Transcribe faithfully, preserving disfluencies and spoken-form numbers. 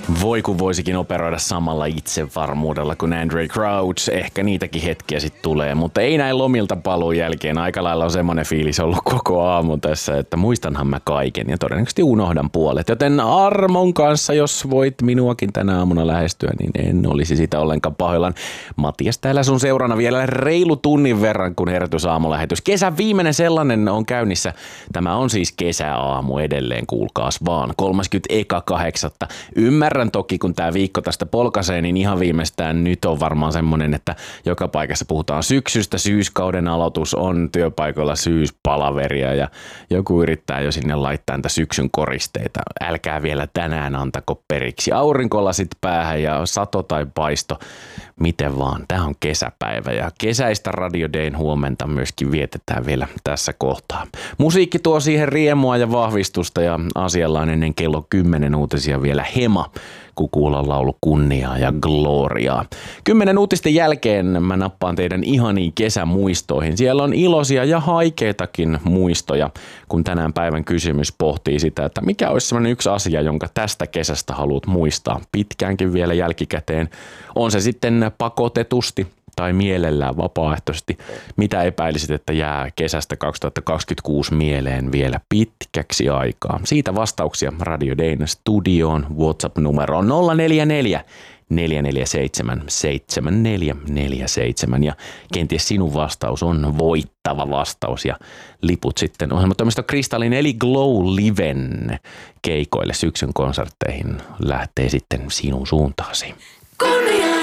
Voi kun voisikin operoida samalla itsevarmuudella kuin Andre Crouch. Ehkä niitäkin hetkiä sitten tulee, mutta ei näin lomilta paluun jälkeen. Aika lailla on semmoinen fiilis ollut koko aamu tässä, että muistanhan mä kaiken ja todennäköisesti unohdan puolet. Joten Armon kanssa, jos voit minuakin tänä aamuna lähestyä, niin en olisi sitä ollenkaan pahoillaan. Matias täällä sun seurana vielä reilu tunnin verran, kun herätys aamulähetys. Kesän viimeinen sellainen on käynnissä. Tämä on siis kesäaamu edelleen, kuulkaas vaan. kolmaskymmenes kahdeksatta Ymmärrän toki, kun tämä viikko tästä polkaisee, niin ihan viimeistään nyt on varmaan semmoinen, että joka paikassa puhutaan syksystä, syyskauden aloitus on työpaikoilla syyspalaveria ja joku yrittää jo sinne laittaa niitä syksyn koristeita. Älkää vielä tänään antako periksi. Aurinkolasit päähän ja sato tai paisto, miten vaan. Tämä on kesäpäivä ja kesäistä Radio Dayn huomenta myöskin vietetään vielä tässä kohtaa. Musiikki tuo siihen riemua ja vahvistusta ja asialla on ennen kello kymmenen uutisia vielä Hema, Kukulan laulu kunniaa ja gloriaa. Kymmenen uutisten jälkeen mä nappaan teidän ihaniin kesämuistoihin. Siellä on iloisia ja haikeitakin muistoja, kun tänään päivän kysymys pohtii sitä, että mikä olisi sellainen yksi asia, jonka tästä kesästä haluat muistaa pitkäänkin vielä jälkikäteen. On se sitten pakotetusti tai mielellään vapaaehtoisesti. Mitä epäilisit, että jää kesästä kaksituhattakaksikymmentäkuusi mieleen vielä pitkäksi aikaa? Siitä vastauksia Radio Dayn studioon. WhatsApp-numero on nolla neljä neljä neljä neljä seitsemän seitsemän neljä neljä seitsemän ja kenties sinun vastaus on voittava vastaus ja liput sitten ohjelmatoimisto Kristallin eli Glow Liven keikoille syksyn konsertteihin lähtee sitten sinun suuntaasi.